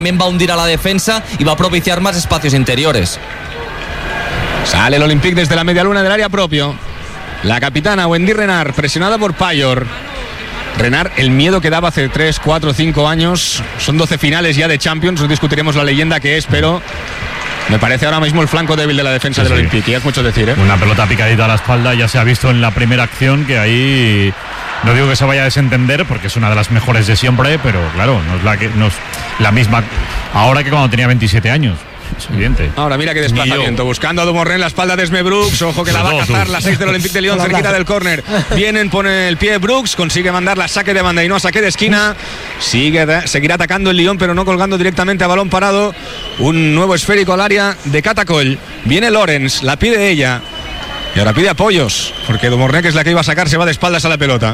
También va a hundir a la defensa y va a propiciar más espacios interiores. Sale el Olympique desde la media luna del área propio. La capitana Wendy Renard, presionada por Payor. Renard, el miedo que daba hace 3, 4, 5 años. Son 12 finales ya de Champions. No discutiremos la leyenda que es, pero me parece ahora mismo el flanco débil de la defensa del Olympique. Y es mucho decir, ¿eh? Una pelota picadita a la espalda, ya se ha visto en la primera acción que ahí... No digo que se vaya a desentender porque es una de las mejores de siempre, pero claro, no es la misma ahora que cuando tenía 27 años. Es evidente. Ahora mira qué desplazamiento, buscando a Dumournet en la espalda de Esme Brooks. Ojo que la va a cazar la 6 del Olympique de Lyon, cerquita del córner. Vienen, pone el pie Brooks, consigue mandar la saque de banda y no a saque de esquina. Seguirá atacando el Lyon, pero no colgando directamente a balón parado. Un nuevo esférico al área de Catacol. Viene Lorenz, la pide ella. Y ahora pide apoyos, porque Dumournet, que es la que iba a sacar, se va de espaldas a la pelota.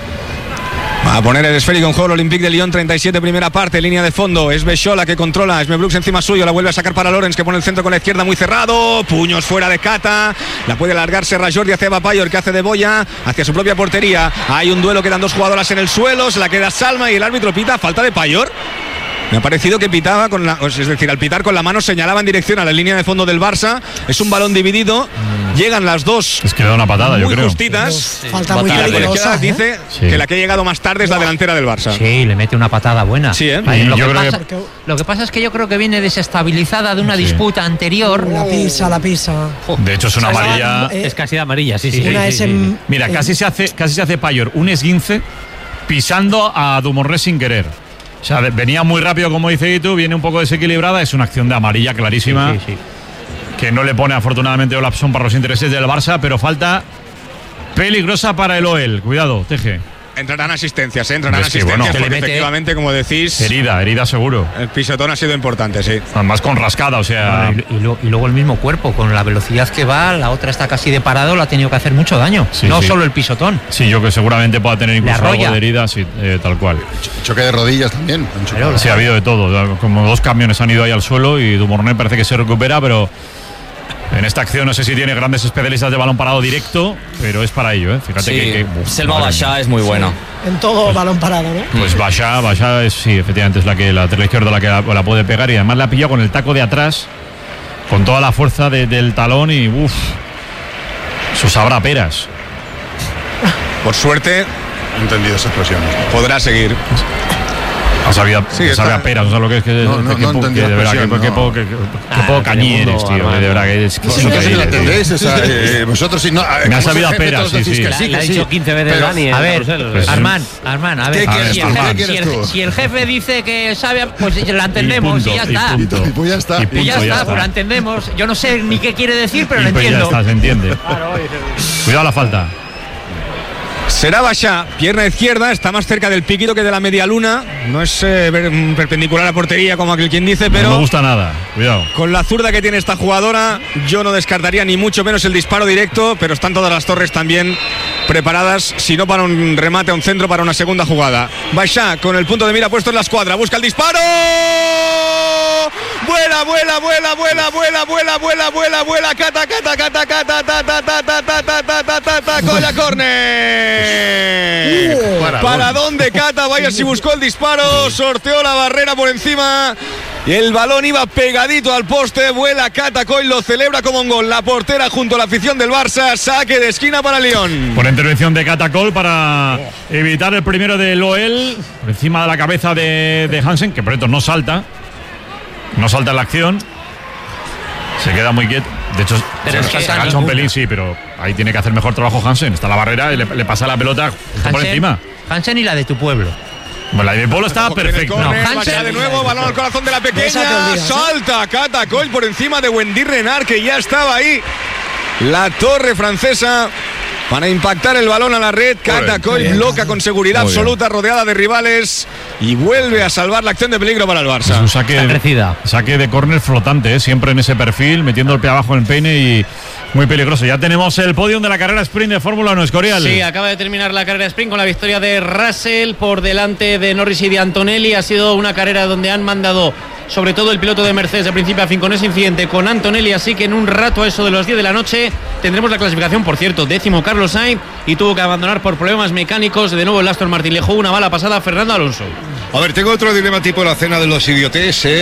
Va a poner el esférico en juego el Olympique de Lyon, 37 primera parte, línea de fondo. Es Bechola que controla, Esme Brooks encima suyo, la vuelve a sacar para Lorenz, que pone el centro con la izquierda muy cerrado. Puños fuera de Cata, la puede alargar Serra Jordi hacia Payor, que hace de boya hacia su propia portería. Hay un duelo, quedan dos jugadoras en el suelo, se la queda Salma y el árbitro pita falta de Payor. Me ha parecido que pitaba es decir, al pitar con la mano señalaba en dirección a la línea de fondo del Barça. Es un balón dividido. Llegan las dos. Es que le da una patada, yo creo. Justitas. Falta muy peligrosa. Dice que la que ha llegado más tarde es la delantera del Barça. Sí, le mete una patada buena. Sí, ¿eh? Lo que pasa es que yo creo que viene desestabilizada de una disputa anterior. La pisa. De hecho es una amarilla. Es casi de amarilla, sí. Mira, casi se hace Payor un esguince pisando a Dumournet sin querer. O sea, venía muy rápido, como dice Itu, viene un poco desequilibrada, es una acción de amarilla clarísima, que no le pone afortunadamente Olapson para los intereses del Barça, pero falta peligrosa para el OEL. Cuidado, Teje. Entrarán asistencias, porque bueno, efectivamente, como decís, herida seguro. El pisotón ha sido importante, sí. Además con rascada, o sea... Y luego el mismo cuerpo, con la velocidad que va, la otra está casi de parado, le ha tenido que hacer mucho daño. Solo el pisotón. Sí, yo que seguramente pueda tener incluso algo de herida, sí, tal cual. Choque de rodillas también. Sí, ha habido de todo. Como dos camiones han ido ahí al suelo y Dumournet parece que se recupera, pero... En esta acción no sé si tiene grandes especialistas de balón parado directo, pero es para ello, ¿eh? Fíjate que Selma Bachá es muy buena. En todo balón parado, ¿no? Pues Bachá sí, efectivamente es la lateral izquierda la que la puede pegar, y además la ha pillado con el taco de atrás, con toda la fuerza del talón y eso sabrá peras. Por suerte, he entendido esa expresión. Podrá seguir. Sabía peras, o sea, lo que es que de verdad que poco cañeres, tío, de verdad que es vosotros sí lo entendéis, vosotros sí no. Me ha sabido a peras, sí. Le ha dicho 15 veces Dani. A ver, Armand, a ver, si el jefe dice que sabe, pues la entendemos y ya está. Y ya está. Y ya está, pues la entendemos. Yo no sé ni qué quiere decir, pero lo entiendo. Ya está, se entiende. Cuidado la falta. Será Bachá, pierna izquierda, está más cerca del piquito que de la media luna. No es perpendicular a la portería como aquel quien dice, pero... No me gusta nada, cuidado. Con la zurda que tiene esta jugadora, yo no descartaría ni mucho menos el disparo directo, pero están todas las torres también preparadas, si no para un remate a un centro, para una segunda jugada. Bachá con el punto de mira puesto en la escuadra, busca el disparo. Vuela, Cata, Colla, córner. ¿Para dónde Cata? Vaya si buscó el disparo, sorteó la barrera por encima y el balón iba pegadito al poste. Vuela Cata Coll, lo celebra como un gol. La portera junto a la afición del Barça, saque de esquina para Lyon. Por intervención de Cata Coll para evitar el primero de Loel, por encima de la cabeza de Hansen, que por cierto no salta en la acción. Se queda muy quieto. De hecho, se agacha un pelín, sí, pero ahí tiene que hacer mejor trabajo Hansen. Está la barrera y le pasa la pelota por encima. Hansen y la de tu pueblo. Bueno, la de mi pueblo estaba perfecta. Hansen de nuevo, balón al corazón de la pequeña. Salta Cata Coll por encima de Wendy Renard, que ya estaba ahí. La torre francesa para impactar el balón a la red. Cata Coll bloca con seguridad absoluta, rodeada de rivales, y vuelve a salvar la acción de peligro para el Barça. Es un saque de córner flotante, siempre en ese perfil, metiendo el pie abajo en el peine y muy peligroso. Ya tenemos el podium de la carrera sprint de Fórmula 1, Escorial. Sí, acaba de terminar la carrera sprint con la victoria de Russell por delante de Norris y de Antonelli. Ha sido una carrera donde han mandado sobre todo el piloto de Mercedes de principio a fin con ese incidente con Antonelli, así que en un rato, a eso de las 10 de la noche, tendremos la clasificación. Por cierto, 10º Carlos Sainz, y tuvo que abandonar por problemas mecánicos. De nuevo el Aston Martin le jugó una mala pasada a Fernando Alonso. A ver, tengo otro dilema tipo la cena de los idiotes,